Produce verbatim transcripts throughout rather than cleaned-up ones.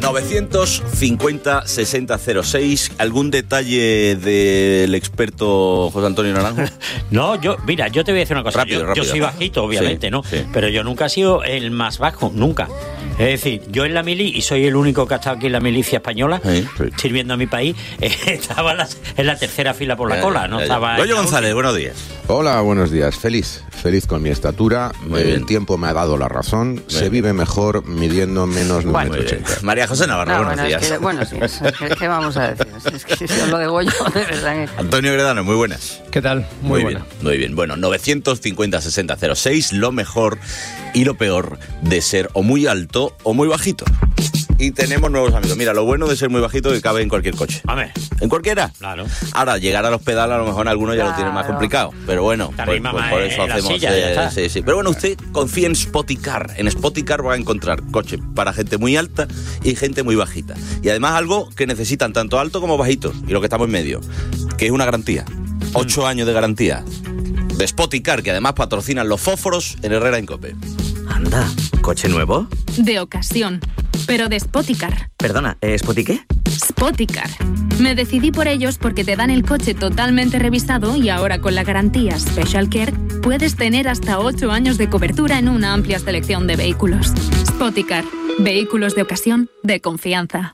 novecientos cincuenta sesenta cero seis. ¿Algún detalle del experto José Antonio Naranjo? No, yo, mira, yo te voy a decir una cosa. Rápido, yo, rápido. yo soy bajito, obviamente, Sí, ¿no? sí. Pero yo nunca he sido el más bajo, nunca. Es decir, yo en la mili, y soy el único que ha estado aquí en la milicia española, Sí, sí. sirviendo a mi país, eh, estaba en la, en la tercera fila por la Eh, cola, ¿no? eh, Estaba en Goyo la González, última. buenos días. Hola, buenos días. Feliz, feliz con mi estatura. Muy El bien. tiempo me ha dado la razón. Se bien. vive mejor midiendo menos de un Bueno, metro Muy bien. ochenta. María José Navarro, No, buenos bueno, días. es que, buenos días. ¿Qué, qué vamos a decir? Es que si os lo de Goyo, de verdad que... Antonio Gredano, muy buenas. ¿Qué tal? Muy, buena. bien, muy bien. Bueno, novecientos cincuenta sesenta cero seis, lo mejor y lo peor de ser o muy alto o muy bajito. Y tenemos nuevos amigos. Mira, lo bueno de ser muy bajito es que cabe en cualquier coche. A ver, ¿En cualquiera? claro. Ahora, llegar a los pedales a lo mejor algunos ya lo tienen más Claro. complicado. Pero bueno, Te pues, arrima pues más por eso en la hacemos... silla, ya está. sí, sí. Pero bueno, usted confía en Spoticar. En Spoticar va a encontrar coches para gente muy alta y gente muy bajita. Y además algo que necesitan tanto alto como bajito. Y lo que estamos en medio, que es una garantía. Ocho años de garantía. De Spoticar, que además patrocinan los fósforos en Herrera Incope. Anda, ¿coche nuevo? De ocasión, pero de Spoticar. Perdona, ¿eh, ¿Spoti qué? Spoticar. Me decidí por ellos porque te dan el coche totalmente revisado y ahora con la garantía Special Care puedes tener hasta ocho años de cobertura en una amplia selección de vehículos. Spoticar. Vehículos de ocasión de confianza.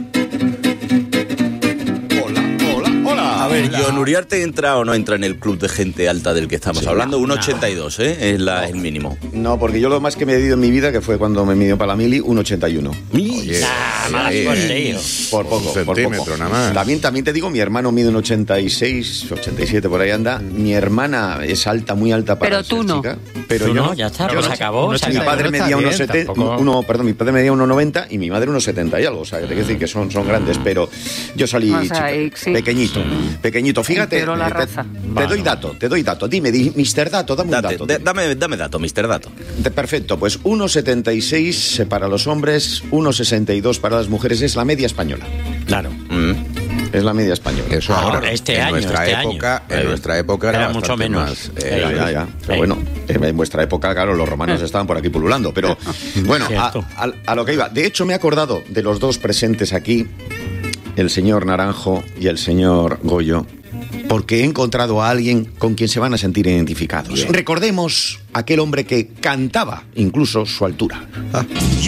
A ver, John Uriarte entra o no entra en el club de gente alta del que estamos hablando. uno ochenta y dos, ¿eh? Es la, el mínimo. No, porque yo lo más que me he medido en mi vida, que fue cuando me midió para la mili, uno ochenta y uno. Oye, Nah, mala eh, suerte, eh, tío. Por poco, Un por poco. centímetro nada más. También, también te digo, mi hermano mide un ochenta y seis, ochenta y siete, por ahí anda. Mi hermana es alta, muy alta para Pero ser tú no. chica. Pero Tú yo no, ya está, yo pues no. se acabó, se Mi acabó. padre está medía bien, unos setenta, tampoco- uno, perdón, mi padre medía uno noventa y mi madre unos setenta y algo. O sea, que te quiero decir que son, son grandes, pero yo salí O sea, chico, y- sí. pequeñito, pequeñito. Fíjate, Empeoró la te, raza. te doy dato, te doy dato. Dime, di, mister Dato, dame un Date, dato. de- dime. dame, dame dato, mister Dato. De- Perfecto, pues uno setenta y seis para los hombres, uno sesenta y dos para las mujeres, es la media española. Claro. Mm. Es la media española. Eso Ahora, ahora, este en año, nuestra este época, año. en nuestra época era, Era mucho bastante menos. más, eh, Ya, ya, ya. Pero Sí. bueno, en vuestra época, claro, los romanos estaban por aquí pululando. Pero bueno, a, Cierto. a- a lo que iba. De hecho, me he acordado de los dos presentes aquí, el señor Naranjo y el señor Goyo, porque he encontrado a alguien con quien se van a sentir identificados. Recordemos aquel hombre que cantaba incluso su altura.